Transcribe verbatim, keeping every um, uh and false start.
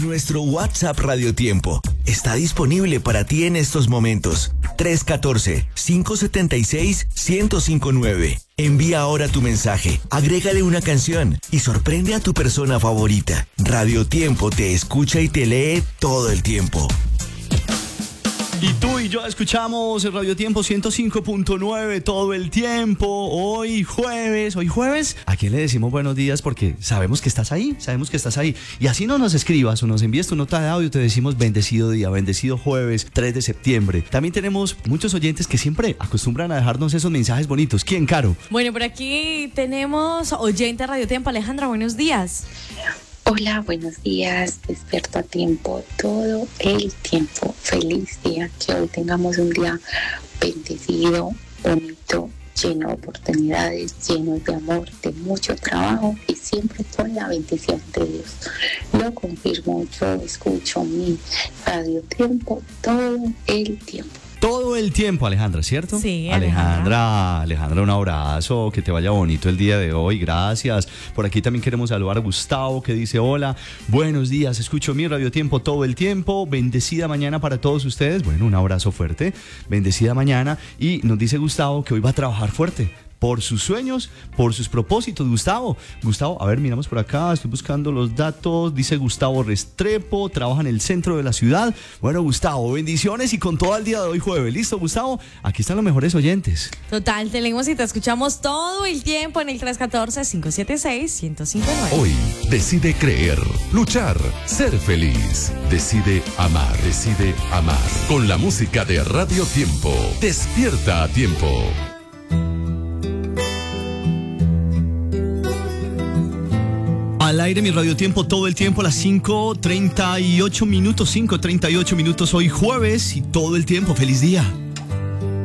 Nuestro WhatsApp Radio Tiempo está disponible para ti en estos momentos. tres uno cuatro, cinco siete seis, uno cero cinco nueve. Envía ahora tu mensaje, agrégale una canción y sorprende a tu persona favorita. Radio Tiempo te escucha y te lee todo el tiempo. Y tú y yo escuchamos el Radio Tiempo ciento cinco punto nueve todo el tiempo. Hoy jueves, hoy jueves, ¿a quién le decimos buenos días? Porque sabemos que estás ahí, sabemos que estás ahí. Y así no nos escribas o nos envíes tu nota de audio, te decimos bendecido día, bendecido jueves, tres de septiembre. También tenemos muchos oyentes que siempre acostumbran a dejarnos esos mensajes bonitos. ¿Quién, Caro? Bueno, por aquí tenemos oyente Radio Tiempo. Alejandra, buenos días. Hola, buenos días, despierto a tiempo, todo el tiempo. Feliz día, que hoy tengamos un día bendecido, bonito, lleno de oportunidades, lleno de amor, de mucho trabajo y siempre con la bendición de Dios. Lo confirmo, yo escucho mi Radio Tiempo todo el tiempo. Todo el tiempo, Alejandra, ¿cierto? Sí, Alejandra. Alejandra, Alejandra, un abrazo, que te vaya bonito el día de hoy, gracias. Por aquí también queremos saludar a Gustavo, que dice, hola, buenos días, escucho mi Radio Tiempo todo el tiempo, bendecida mañana para todos ustedes. Bueno, un abrazo fuerte, bendecida mañana. Y nos dice Gustavo que hoy va a trabajar fuerte. Por sus sueños, por sus propósitos. Gustavo, Gustavo, a ver, miramos por acá, estoy buscando los datos. Dice Gustavo Restrepo, trabaja en el centro de la ciudad. Bueno, Gustavo, bendiciones y con todo el día de hoy jueves. ¿Listo, Gustavo? Aquí están los mejores oyentes. Total, te leemos y te escuchamos todo el tiempo en el tres uno cuatro, cinco siete seis, uno cero cinco nueve. Hoy decide creer, luchar, ser feliz. Decide amar, decide amar. Con la música de Radio Tiempo. Despierta a tiempo. Al aire mi Radio Tiempo todo el tiempo a las cinco treinta y ocho minutos, cinco treinta y ocho minutos hoy jueves y todo el tiempo. ¡Feliz día!